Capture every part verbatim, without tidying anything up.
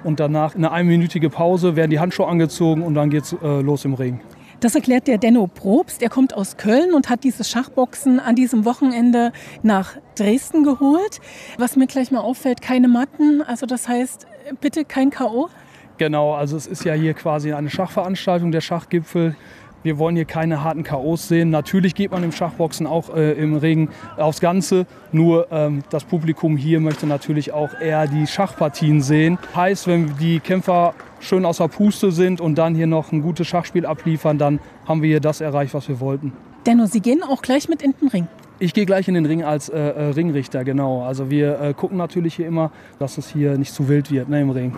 und danach eine einminütige Pause, werden die Handschuhe angezogen und dann geht's äh, los im Ring. Das erklärt der Denno Probst. Er kommt aus Köln und hat dieses Schachboxen an diesem Wochenende nach Dresden geholt. Was mir gleich mal auffällt, keine Matten. Also das heißt, bitte kein K O? Genau, also es ist ja hier quasi eine Schachveranstaltung, der Schachgipfel. Wir wollen hier keine harten K Os sehen. Natürlich geht man im Schachboxen auch äh, im Ring aufs Ganze. Nur ähm, das Publikum hier möchte natürlich auch eher die Schachpartien sehen. Heißt, wenn die Kämpfer schön außer Puste sind und dann hier noch ein gutes Schachspiel abliefern, dann haben wir hier das erreicht, was wir wollten. Denno, Sie gehen auch gleich mit in den Ring? Ich gehe gleich in den Ring als äh, äh, Ringrichter, genau. Also wir äh, gucken natürlich hier immer, dass es hier nicht zu wild wird, ne, im Ring.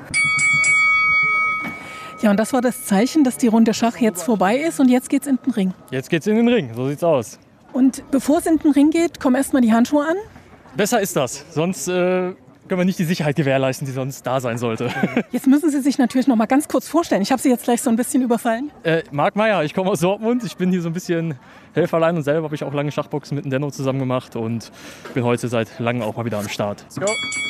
Ja, und das war das Zeichen, dass die Runde Schach jetzt vorbei ist und jetzt geht's in den Ring. Jetzt geht's in den Ring, so sieht's aus. Und bevor es in den Ring geht, kommen erstmal die Handschuhe an? Besser ist das, sonst äh, können wir nicht die Sicherheit gewährleisten, die sonst da sein sollte. Jetzt müssen Sie sich natürlich noch mal ganz kurz vorstellen. Ich habe Sie jetzt gleich so ein bisschen überfallen. Äh, Marc Meyer, ich komme aus Dortmund. Ich bin hier so ein bisschen Helferlein und selber habe ich auch lange Schachboxen mit dem Denno zusammen gemacht und bin heute seit langem auch mal wieder am Start. Go. Go.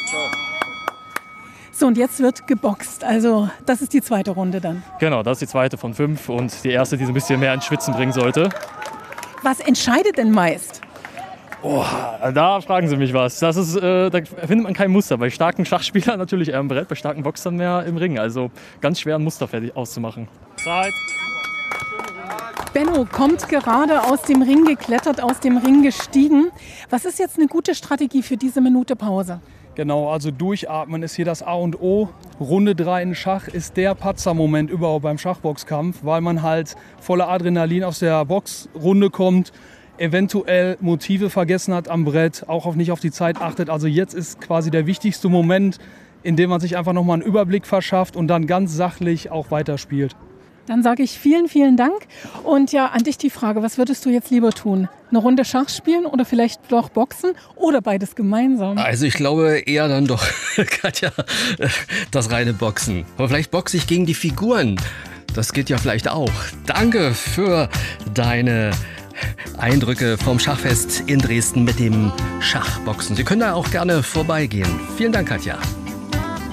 So, und jetzt wird geboxt. Also das ist die zweite Runde dann. Genau, das ist die zweite von fünf und die erste, die so ein bisschen mehr ins Schwitzen bringen sollte. Was entscheidet denn meist? Oh, da fragen Sie mich was. Das ist, äh, da findet man kein Muster. Bei starken Schachspielern natürlich eher im Brett, bei starken Boxern mehr im Ring. Also ganz schwer ein Muster fertig auszumachen. Zeit. Benno kommt gerade aus dem Ring geklettert, aus dem Ring gestiegen. Was ist jetzt eine gute Strategie für diese Minute Pause? Genau, also durchatmen ist hier das A und O. Runde drei in Schach ist der Patzer-Moment überhaupt beim Schachboxkampf, weil man halt voller Adrenalin aus der Boxrunde kommt, eventuell Motive vergessen hat am Brett, auch auf nicht auf die Zeit achtet. Also jetzt ist quasi der wichtigste Moment, in dem man sich einfach nochmal einen Überblick verschafft und dann ganz sachlich auch weiterspielt. Dann sage ich vielen, vielen Dank. Und ja, an dich die Frage, was würdest du jetzt lieber tun? Eine Runde Schach spielen oder vielleicht doch Boxen oder beides gemeinsam? Also ich glaube eher dann doch, Katja, das reine Boxen. Aber vielleicht boxe ich gegen die Figuren. Das geht ja vielleicht auch. Danke für deine Eindrücke vom Schachfest in Dresden mit dem Schachboxen. Sie können da auch gerne vorbeigehen. Vielen Dank, Katja.